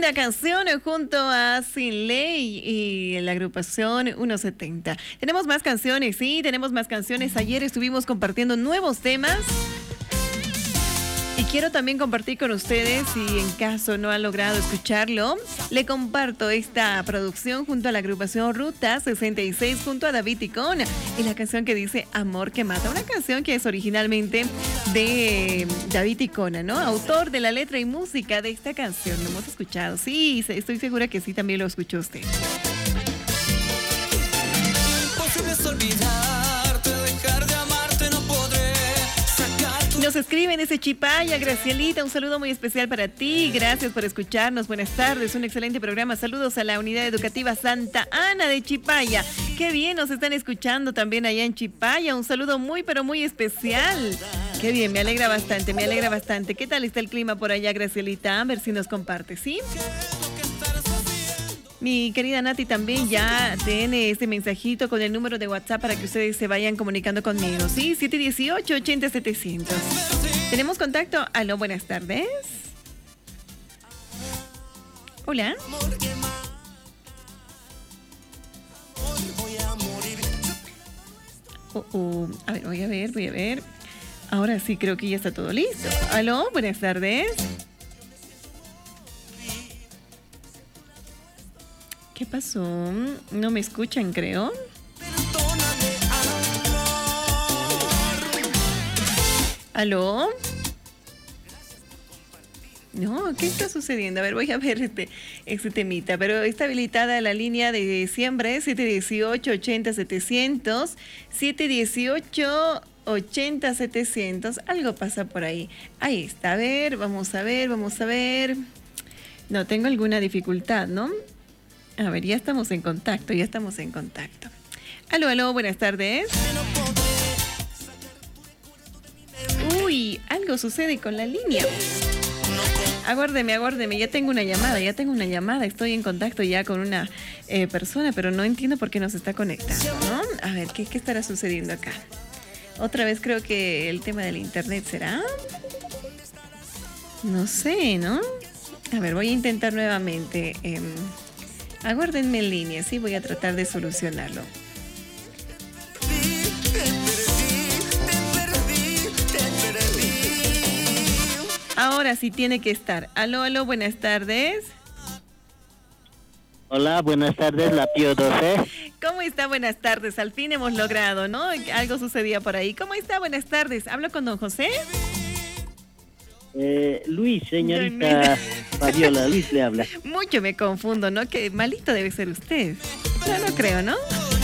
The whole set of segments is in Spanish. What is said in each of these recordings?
Linda canción junto a Sin Ley y la agrupación 170. Tenemos más canciones, sí, tenemos más canciones. Ayer estuvimos compartiendo nuevos temas. Y quiero también compartir con ustedes, si en caso no han logrado escucharlo, le comparto esta producción junto a la agrupación Ruta 66 junto a David Ticón y la canción que dice Amor que Mata, una canción que es originalmente de David Ticón, ¿no? Autor de la letra y música de esta canción. ¿Lo hemos escuchado? Sí, estoy segura que sí, también lo escuchó usted. Imposible es olvidarte, dejar de amarte, no podré. Nos escriben ese Chipaya, Gracielita, un saludo muy especial para ti, gracias por escucharnos, buenas tardes, un excelente programa, saludos a la Unidad Educativa Santa Ana de Chipaya, qué bien nos están escuchando también allá en Chipaya, un saludo muy pero muy especial, qué bien, me alegra bastante, ¿qué tal está el clima por allá, Gracielita? A ver si nos comparte, ¿sí? Mi querida Nati también ya tiene este mensajito con el número de WhatsApp para que ustedes se vayan comunicando conmigo, ¿sí? 718-80-700. ¿Tenemos contacto? Aló, buenas tardes. Hola. A ver, voy a ver. Ahora sí, creo que ya está todo listo. Aló, buenas tardes. ¿Qué pasó? No me escuchan, creo. ¿Aló? No, ¿qué está sucediendo? A ver, voy a ver este temita. Pero está habilitada la línea de siempre, 718-80-700, 718-80-700. Algo pasa por ahí. Ahí está, a ver, vamos a ver. No, tengo alguna dificultad, ¿no? A ver, ya estamos en contacto. Aló, buenas tardes. Uy, algo sucede con la línea. Aguárdeme, ya tengo una llamada, estoy en contacto ya con una persona, pero no entiendo por qué no se está conectando, ¿no? A ver, ¿qué estará sucediendo acá? Otra vez creo que el tema del internet será. No sé, ¿no? A ver, voy a intentar nuevamente. Aguárdenme en línea, sí, voy a tratar de solucionarlo. Ahora sí tiene que estar. Aló, buenas tardes. Hola, buenas tardes, la Pío 12. ¿Cómo está? Buenas tardes. Al fin hemos logrado, ¿no? Algo sucedía por ahí. ¿Cómo está? Buenas tardes. ¿Hablo con don José? Luis, señorita Fabiola, Luis le habla. Mucho me confundo, ¿no? Que malito debe ser usted. No creo, ¿no?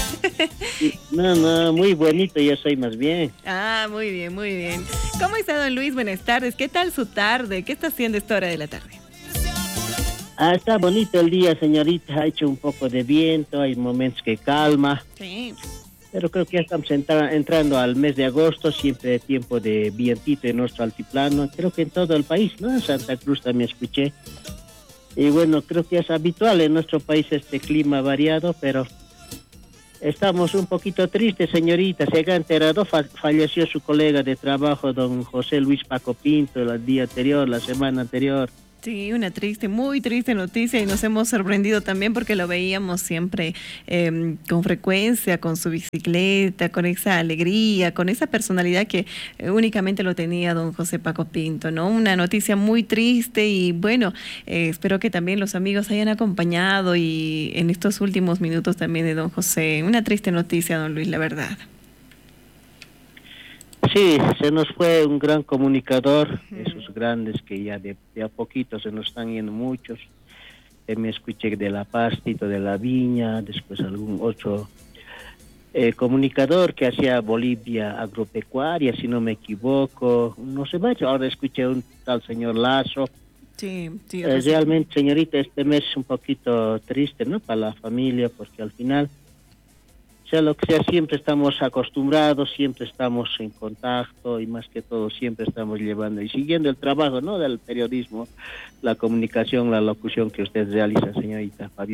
No, muy bonito yo soy más bien. Ah, muy bien. ¿Cómo está, don Luis? Buenas tardes. ¿Qué tal su tarde? ¿Qué está haciendo esta hora de la tarde? Está bonito el día, señorita. Ha hecho un poco de viento, hay momentos que calma. Sí. Pero creo que ya estamos entrando al mes de agosto, siempre tiempo de vientito en nuestro altiplano. Creo que en todo el país, ¿no? En Santa Cruz también escuché. Y bueno, creo que es habitual en nuestro país este clima variado, pero estamos un poquito tristes, señorita. Se ha enterado, falleció su colega de trabajo, don José Luis Paco Pinto, la semana anterior. Sí, una muy triste noticia y nos hemos sorprendido también porque lo veíamos siempre con frecuencia, con su bicicleta, con esa alegría, con esa personalidad que únicamente lo tenía don José Paco Pinto, ¿no? Una noticia muy triste y bueno, espero que también los amigos hayan acompañado y en estos últimos minutos también de don José. Una triste noticia, don Luis, la verdad. Sí, se nos fue un gran comunicador, esos grandes que ya de a poquito se nos están yendo muchos. Me escuché de La Paz, Tito de la Viña, después algún otro comunicador que hacía Bolivia Agropecuaria, si no me equivoco. No sé más, ahora escuché un tal señor Lazo. Sí. Realmente, señorita, este mes es un poquito triste, ¿no? Para la familia, porque al final, sea lo que sea, siempre estamos acostumbrados, siempre estamos en contacto y más que todo siempre estamos llevando y siguiendo el trabajo, ¿no? Del periodismo, la comunicación, la locución que usted realiza, señorita Fabiola.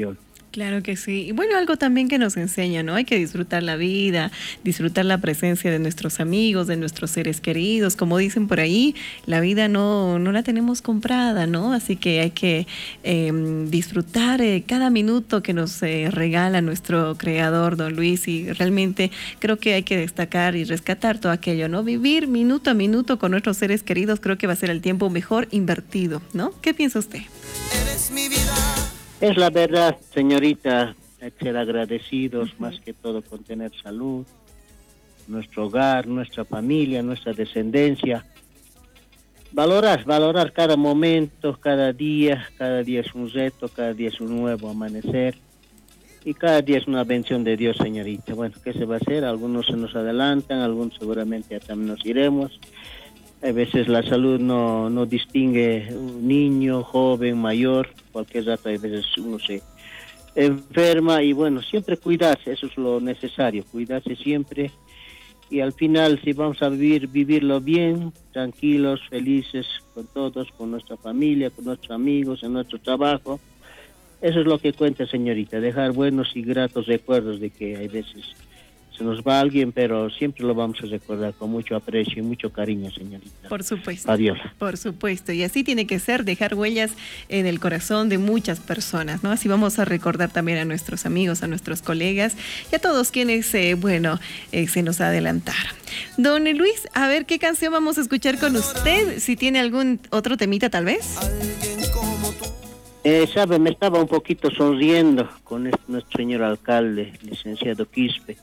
Claro que sí. Y bueno, algo también que nos enseña, ¿no? Hay que disfrutar la vida, disfrutar la presencia de nuestros amigos, de nuestros seres queridos. Como dicen por ahí, la vida no la tenemos comprada, ¿no? Así que hay que disfrutar cada minuto que nos regala nuestro creador, don Luis. Y realmente creo que hay que destacar y rescatar todo aquello, ¿no? Vivir minuto a minuto con nuestros seres queridos, creo que va a ser el tiempo mejor invertido, ¿no? ¿Qué piensa usted? Eres mi vida. Es la verdad, señorita, hay que ser agradecidos más que todo con tener salud, nuestro hogar, nuestra familia, nuestra descendencia. Valorar cada momento, cada día es un reto, cada día es un nuevo amanecer y cada día es una bendición de Dios, señorita. Bueno, ¿qué se va a hacer? Algunos se nos adelantan, algunos seguramente ya también nos iremos. A veces la salud no distingue un niño, joven, mayor, cualquier rato, a veces uno se enferma y bueno, siempre cuidarse, eso es lo necesario, cuidarse siempre y al final si vamos a vivirlo bien, tranquilos, felices con todos, con nuestra familia, con nuestros amigos, en nuestro trabajo, eso es lo que cuenta, señorita, dejar buenos y gratos recuerdos de que hay veces se nos va alguien, pero siempre lo vamos a recordar con mucho aprecio y mucho cariño, señorita. Por supuesto. Fabiola. Por supuesto. Y así tiene que ser, dejar huellas en el corazón de muchas personas, ¿no? Así vamos a recordar también a nuestros amigos, a nuestros colegas y a todos quienes, se nos adelantaron. Don Luis, a ver qué canción vamos a escuchar con usted, si tiene algún otro temita tal vez. Sabe, me estaba un poquito sonriendo con nuestro señor alcalde, licenciado Quispe.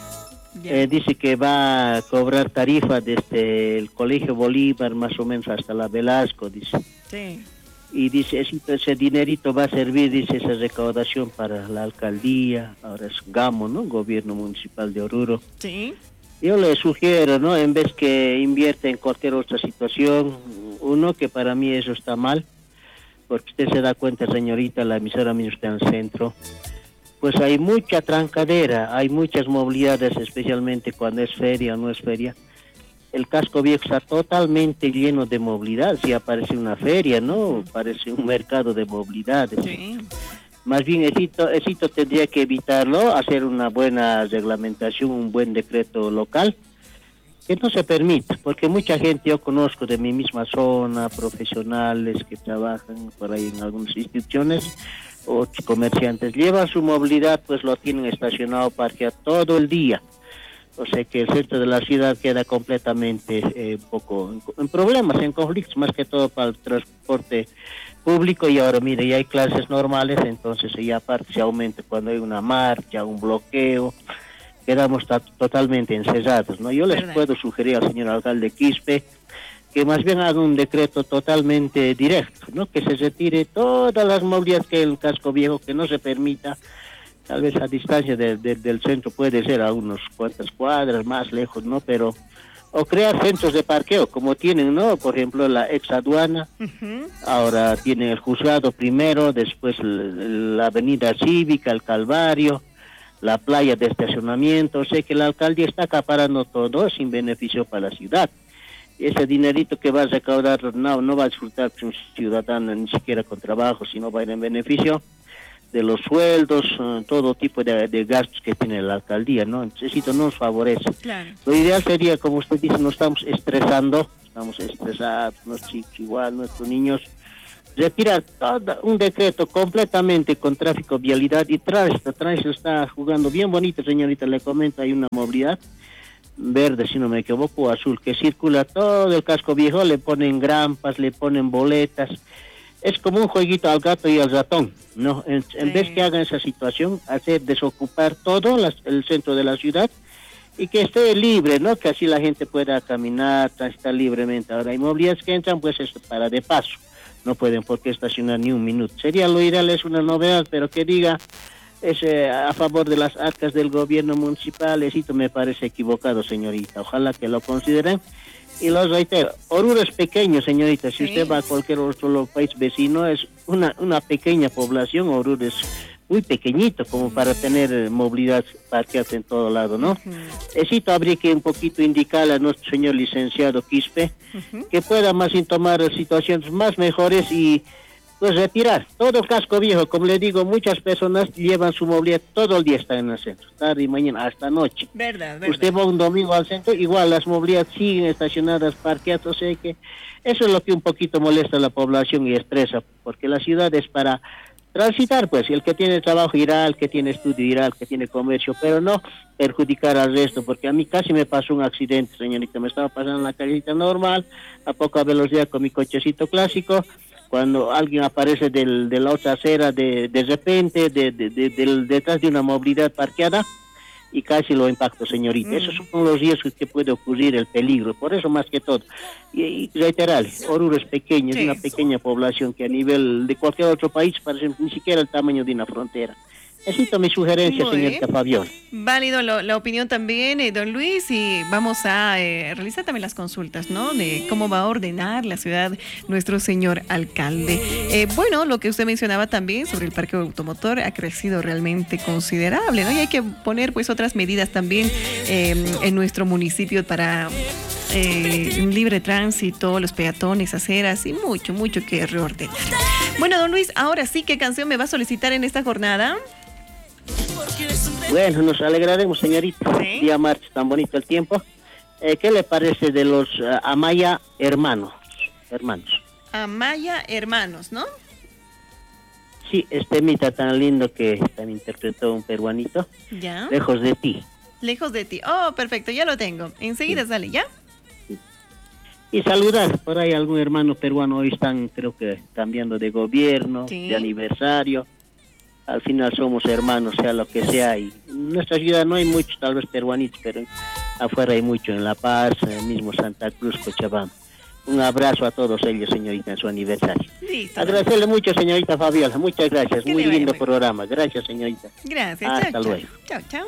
Dice que va a cobrar tarifa desde el Colegio Bolívar más o menos hasta la Velasco, dice. Sí. Y dice, ese dinerito va a servir, dice, esa recaudación para la alcaldía, ahora es GAMO, ¿no? Gobierno Municipal de Oruro. Sí. Yo le sugiero, ¿no? En vez que invierte en cualquier otra situación, uno, que para mí eso está mal, porque usted se da cuenta, señorita, la emisora mía está en el centro, pues hay mucha trancadera, hay muchas movilidades, especialmente cuando es feria o no es feria. El casco viejo está totalmente lleno de movilidad, si aparece una feria, ¿no? Parece un mercado de movilidades. Sí. Más bien, eso tendría que evitarlo, hacer una buena reglamentación, un buen decreto local, que no se permita, porque mucha gente, yo conozco de mi misma zona, profesionales que trabajan por ahí en algunas instituciones, o comerciantes, llevan su movilidad, pues lo tienen estacionado, parqueado todo el día. O sea que el centro de la ciudad queda completamente un poco en problemas, en conflictos, más que todo para el transporte público. Y ahora, mire, ya hay clases normales, entonces ya aparte se aumenta cuando hay una marcha, un bloqueo, quedamos totalmente encerrados, ¿no? Yo les puedo sugerir al señor alcalde Quispe que más bien haga un decreto totalmente directo, ¿no? Que se retire todas las movilidades que el casco viejo, que no se permita, tal vez a distancia del centro, puede ser a unos cuantas cuadras más lejos, ¿no? Pero, o crear centros de parqueo, como tienen, ¿no? Por ejemplo, la ex aduana, ahora tienen el juzgado primero, después la avenida cívica, el Calvario, la playa de estacionamiento. O sea que la alcaldía está acaparando todo sin beneficio para la ciudad. Ese dinerito que va a recaudar no va a disfrutar un ciudadano ni siquiera con trabajo, sino va a ir en beneficio de los sueldos, todo tipo de gastos que tiene la alcaldía, ¿no? Entonces eso no nos favorece. Claro. Lo ideal sería, como usted dice, nos estamos estresados, los chicos igual, nuestros niños, retirar todo un decreto completamente con tráfico, vialidad y tránsito. Tránsito está jugando bien bonito, señorita, le comento, hay una movilidad verde, si no me equivoco, o azul, que circula todo el casco viejo, le ponen grampas, le ponen boletas. Es como un jueguito al gato y al ratón, ¿no? En vez que hagan esa situación, hacer desocupar todo el centro de la ciudad y que esté libre, ¿no? Que así la gente pueda caminar, transitar libremente. Ahora hay movilidades que entran, pues es para de paso, no pueden por qué estacionar ni un minuto. Sería lo ideal, es una novedad, pero que diga es a favor de las arcas del gobierno municipal, eso me parece equivocado, señorita. Ojalá que lo consideren. Y lo reitero, Oruro es pequeño, señorita. Si usted va a cualquier otro país vecino, es una pequeña población. Oruro es muy pequeñito como para tener movilidad parqueada en todo lado, ¿no? Eso habría que un poquito indicarle a nuestro señor licenciado Quispe que pueda más bien tomar situaciones más mejores y pues retirar todo casco viejo. Como le digo, muchas personas llevan su movilidad todo el día, están en el centro, tarde y mañana, hasta noche. Verdad. Usted va un domingo al centro, igual las movilidades siguen estacionadas, parqueadas, o sea que eso es lo que un poquito molesta a la población y estresa, porque la ciudad es para transitar, pues, el que tiene trabajo irá, el que tiene estudio irá, el que tiene comercio, pero no perjudicar al resto, porque a mí casi me pasó un accidente, señorita. Me estaba pasando en la callecita normal, a poca velocidad con mi cochecito clásico, cuando alguien aparece de la otra acera de repente, detrás de una movilidad parqueada, y casi lo impacto, señorita. Esos son los riesgos que puede ocurrir, el peligro. Por eso, más que todo, y reiterarle, Oruro es pequeño, es una pequeña población que a nivel de cualquier otro país parece ni siquiera el tamaño de una frontera. Necesito mi sugerencia, señorita Fabiola. Válido la opinión también, don Luis, y vamos a realizar también las consultas, ¿no? De cómo va a ordenar la ciudad nuestro señor alcalde. Bueno, lo que usted mencionaba también sobre el parque automotor ha crecido realmente considerable, ¿no? Y hay que poner pues otras medidas también en nuestro municipio para un libre tránsito, los peatones, aceras y mucho que reordenar. Bueno, don Luis, ahora sí, ¿qué canción me va a solicitar en esta jornada? Bueno, nos alegraremos, señorita. ¿Sí? Día martes, tan bonito el tiempo. ¿Qué le parece de los Amaya Hermanos? Amaya Hermanos, ¿no? Sí, este mita tan lindo que también interpretó un peruanito. Ya. Lejos de ti. Lejos de ti. Oh, perfecto, ya lo tengo. Enseguida sale, ¿ya? Y saludar, por ahí algún hermano peruano hoy están, creo que, cambiando de gobierno, de aniversario. Al final somos hermanos, sea lo que sea, y en nuestra ciudad no hay muchos, tal vez peruanitos, pero afuera hay mucho, en La Paz, en el mismo Santa Cruz, Cochabamba. Un abrazo a todos ellos, señorita, en su aniversario. Listo. Agradecerle mucho, señorita Fabiola, muchas gracias, muy lindo programa, gracias, señorita. Gracias, hasta luego. Chao.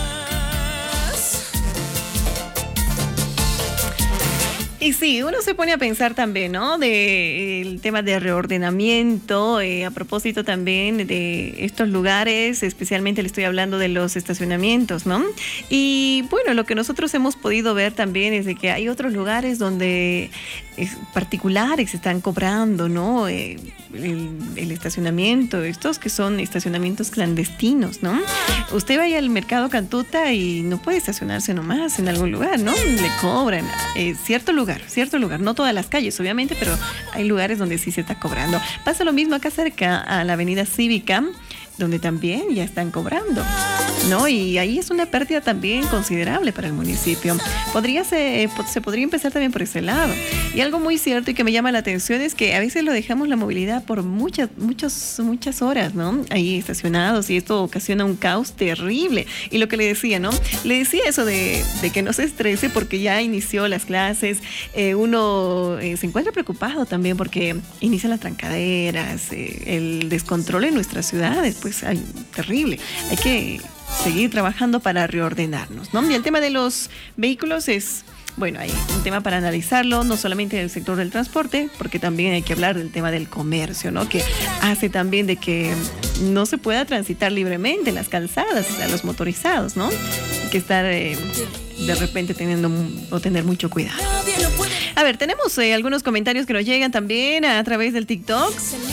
Y sí, uno se pone a pensar también, ¿no? El tema de reordenamiento, a propósito también de estos lugares, especialmente le estoy hablando de los estacionamientos, ¿no? Y bueno, lo que nosotros hemos podido ver también es de que hay otros lugares donde particulares están cobrando, ¿no? El estacionamiento, estos que son estacionamientos clandestinos, ¿no? Usted vaya al mercado Cantuta y no puede estacionarse nomás en algún lugar, ¿no? Le cobran cierto lugar, no todas las calles obviamente, pero hay lugares donde sí se está cobrando. Pasa lo mismo acá cerca a la avenida Cívica, donde también ya están cobrando, ¿no? Y ahí es una pérdida también considerable para el municipio. Se podría empezar también por ese lado. Y algo muy cierto y que me llama la atención es que a veces lo dejamos la movilidad por muchas horas, ¿no? Ahí estacionados, y esto ocasiona un caos terrible. Y lo que le decía, ¿no? Le decía eso de que no se estrese porque ya inició las clases. Uno se encuentra preocupado también porque inician las trancaderas, el descontrol en nuestras ciudades, pues terrible. Hay que seguir trabajando para reordenarnos, ¿no? Y el tema de los vehículos es, bueno, hay un tema para analizarlo, no solamente en el sector del transporte, porque también hay que hablar del tema del comercio, ¿no? Que hace también de que no se pueda transitar libremente en las calzadas, o sea, los motorizados, ¿no? Hay que estar de repente tener mucho cuidado. A ver, tenemos algunos comentarios que nos llegan también a través del TikTok.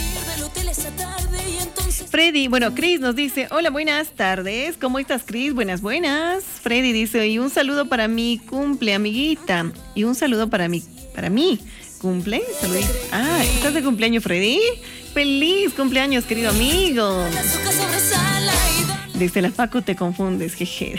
Cris nos dice, hola, buenas tardes, ¿cómo estás, Cris? Buenas. Freddy dice, y un saludo para mi cumple, amiguita, y un saludo para mí, ¿cumple? Saludito. ¿Estás de cumpleaños, Freddy? ¡Feliz cumpleaños, querido amigo! Desde la Facu te confundes, jeje.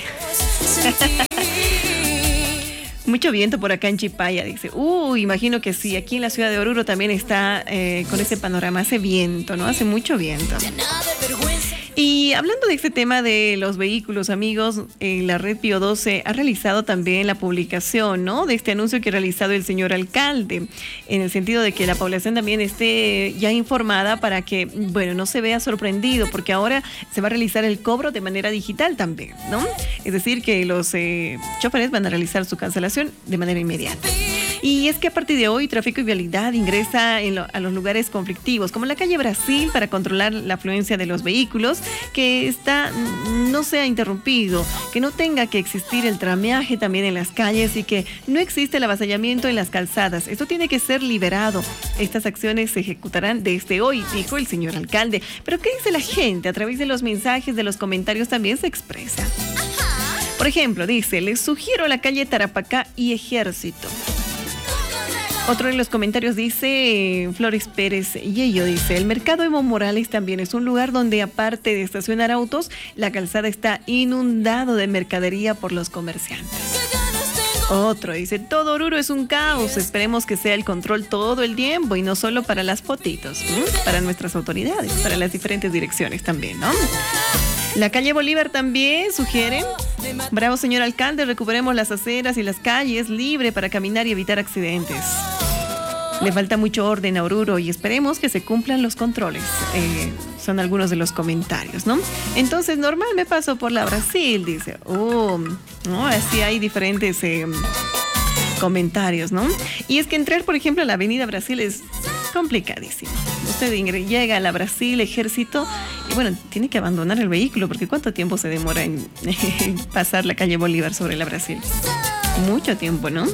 Mucho viento por acá en Chipaya, dice. Imagino que sí, aquí en la ciudad de Oruro también está con ese panorama, hace viento, ¿no? Hace mucho viento. Y hablando de este tema de los vehículos, amigos, la red Pío 12 ha realizado también la publicación, ¿no? De este anuncio que ha realizado el señor alcalde, en el sentido de que la población también esté ya informada para que, bueno, no se vea sorprendido, porque ahora se va a realizar el cobro de manera digital también, ¿no? Es decir, que los choferes van a realizar su cancelación de manera inmediata. Y es que a partir de hoy, Tráfico y Vialidad ingresa a los lugares conflictivos, como la calle Brasil, para controlar la afluencia de los vehículos, que no sea interrumpido, que no tenga que existir el trameaje también en las calles y que no existe el avasallamiento en las calzadas. Esto tiene que ser liberado. Estas acciones se ejecutarán desde hoy, dijo el señor alcalde. Pero ¿qué dice la gente? A través de los mensajes, de los comentarios también se expresa. Por ejemplo, dice, les sugiero la calle Tarapacá y Ejército. Otro de los comentarios dice, Flores Pérez Yello dice, el mercado Evo Morales también es un lugar donde aparte de estacionar autos, la calzada está inundado de mercadería por los comerciantes. Otro dice, todo Oruro es un caos, esperemos que sea el control todo el tiempo y no solo para las fotitos, para nuestras autoridades, para las diferentes direcciones también, ¿no? La calle Bolívar también sugieren, bravo señor alcalde, recuperemos las aceras y las calles libre para caminar y evitar accidentes. Le falta mucho orden a Oruro y esperemos que se cumplan los controles. Son algunos de los comentarios, ¿no? Entonces, normal me paso por la Brasil, dice. No, así hay diferentes comentarios, ¿no? Y es que entrar, por ejemplo, a la avenida Brasil es complicadísimo. Usted llega a la Brasil, Ejército, y bueno, tiene que abandonar el vehículo, porque ¿cuánto tiempo se demora en pasar la calle Bolívar sobre la Brasil? Mucho tiempo, ¿no?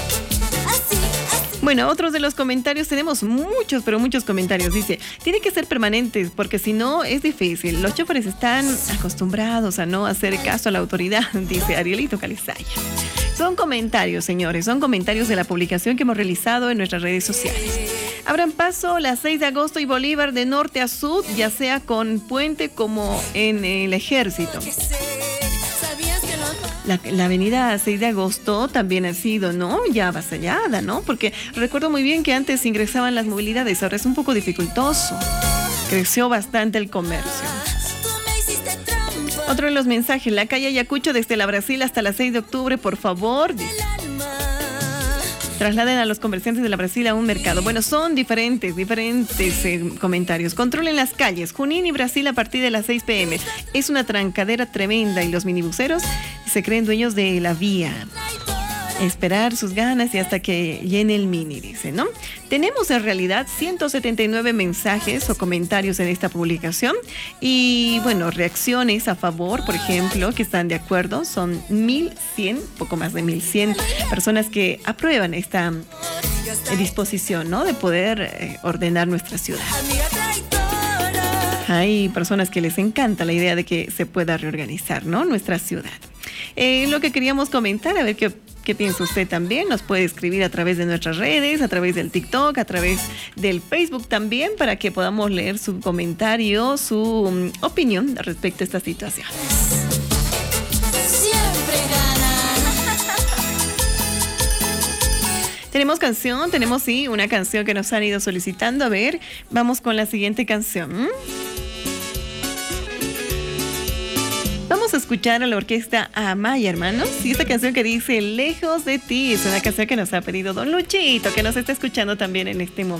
Bueno, otros de los comentarios, tenemos muchos, pero muchos comentarios. Dice, tiene que ser permanentes porque si no es difícil. Los choferes están acostumbrados a no hacer caso a la autoridad, dice Arielito Calizaya. Son comentarios, señores, son comentarios de la publicación que hemos realizado en nuestras redes sociales. Abran paso las 6 de agosto y Bolívar de norte a sur, ya sea con puente como en el Ejército. La avenida 6 de agosto también ha sido, ¿no? Ya avasallada, ¿no? Porque recuerdo muy bien que antes ingresaban las movilidades, ahora es un poco dificultoso. Creció bastante el comercio. Otro de los mensajes, la calle Ayacucho desde la Brasil hasta la 6 de octubre, por favor. Trasladen a los comerciantes de la Brasil a un mercado. Bueno, son diferentes comentarios. Controlen las calles. Junín y Brasil a partir de las 6 p.m. Es una trancadera tremenda y los minibuseros se creen dueños de la vía. Esperar sus ganas y hasta que llene el mini, dice, ¿no? Tenemos en realidad 179 mensajes o comentarios en esta publicación y, bueno, reacciones a favor, por ejemplo, que están de acuerdo, son 1.100, poco más de 1.100 personas que aprueban esta disposición, ¿no? De poder ordenar nuestra ciudad. Hay personas que les encanta la idea de que se pueda reorganizar, ¿no? Nuestra ciudad. Lo que queríamos comentar, a ver qué piensa usted también. Nos puede escribir a través de nuestras redes, a través del TikTok, a través del Facebook también, para que podamos leer su comentario, su opinión respecto a esta situación. Siempre ganan. Tenemos canción, tenemos sí, una canción que nos han ido solicitando. A ver, vamos con la siguiente canción. Vamos a escuchar a la orquesta Amaya, hermanos. Y esta canción que dice Lejos de ti es una canción que nos ha pedido Don Luchito, que nos está escuchando también en este momento.